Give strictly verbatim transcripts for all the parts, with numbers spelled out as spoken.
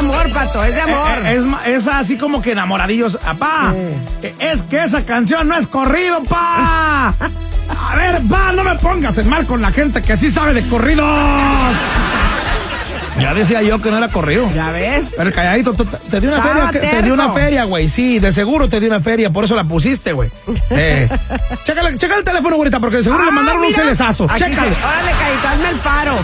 amor, Pato, es de amor. Eh, eh, es, es así como que enamoradillos. Apá, sí. eh, es que esa canción no es corrido, pa. A ver, pa, no me pongas en mal con la gente que sí sabe de corridos. Ya decía yo que no era corrido. ¿Ya ves? Pero calladito, te, te di una Estaba feria, terco. te di una feria, güey. Sí, de seguro te di una feria, por eso la pusiste, güey. Eh, chécale, chécale el teléfono, güerita, porque de seguro ah, le mandaron mira. un celesazo. Aquí Chécale. Se, órale, Caíto, hazme el paro.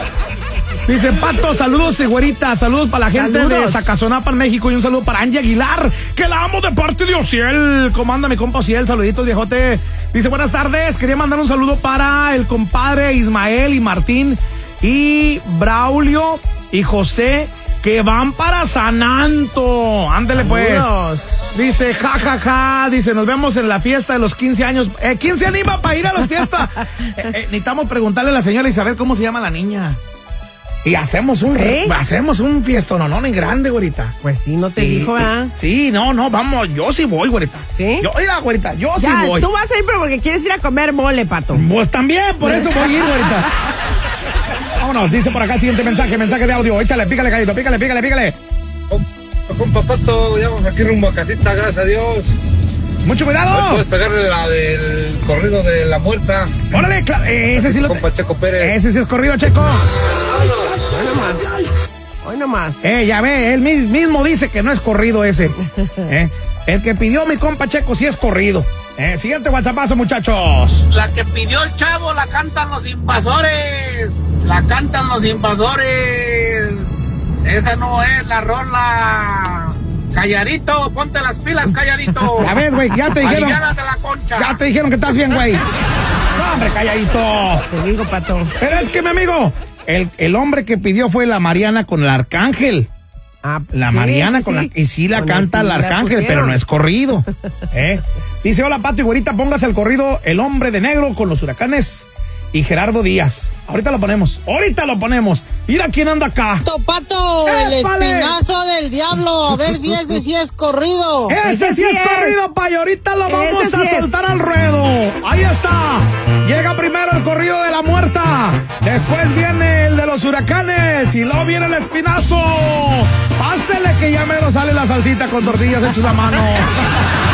Dice Pato, saludos, güerita, saludos para la gente saludos. de Zacazonapan, México, y un saludo para Angie Aguilar, que la amo de parte de Ociel. ¿Cómo anda mi compa Ociel? Saluditos, viejote. Dice, buenas tardes, quería mandar un saludo para el compadre Ismael y Martín y Braulio y José, que van para Sananto. Ándele pues. Dice, ja, ja, ja. Dice, nos vemos en la fiesta de los quince años. Eh, ¿Quién se anima para ir a las fiestas? eh, eh, necesitamos preguntarle a la señora Isabel cómo se llama la niña. Y hacemos un, ¿Sí? hacemos un fiestón, no, no, en grande, güerita. Pues sí, no te y, dijo, ¿verdad? Sí, no, no, vamos, yo sí voy, güerita. ¿Sí? Yo, mira, güerita, yo ya, sí voy. Tú vas a ir, pero porque quieres ir a comer mole, Pato. Pues también, por eso voy a ir, güerita. Vámonos, dice por acá el siguiente mensaje, mensaje de audio. Échale, pícale, Caíto, pícale, pícale, pícale. Compa Pato, ya vamos aquí rumbo a casita, gracias a Dios. Mucho cuidado. Puedes pegarle la del corrido de la muerta. Órale, claro, ese sí lo... Compa Checo Pérez. Ese sí es corrido, Checo. Hoy nomás. Hoy nomás. Eh, ya ve, él mismo dice que no es corrido ese. eh, el que pidió mi compa Checo sí es corrido. Eh, siguiente WhatsAppazo, muchachos. La que pidió el chavo la cantan los invasores. La cantan los invasores. Esa no es la rola. Calladito, ponte las pilas, calladito. Ya ves, güey, ya te dijeron. Aliviánate la concha. Ya te dijeron que estás bien, güey. No, hombre, calladito. Te digo, Pato. Pero es que, mi amigo, el, el hombre que pidió fue la Mariana con el Arcángel. Ah, la sí, Mariana sí, con sí. la... Y sí la Con canta el el, sí, Arcángel, pero no es corrido. ¿eh? Dice, hola, Pato y güerita, póngase el corrido El Hombre de Negro con los Huracanes y Gerardo Díaz. Ahorita lo ponemos, ahorita lo ponemos. Mira quién anda acá. Pato, Pato, el espinazo del diablo. A ver si ese sí es corrido. Ese, ese sí es, es corrido, pa, y ahorita lo vamos ese a sí soltar es. al ruedo. Ahí está. Llega primero el corrido de la muerta. Después viene el de los huracanes. Y luego viene el espinazo. Pásele que ya me lo sale la salsita con tortillas hechas a mano.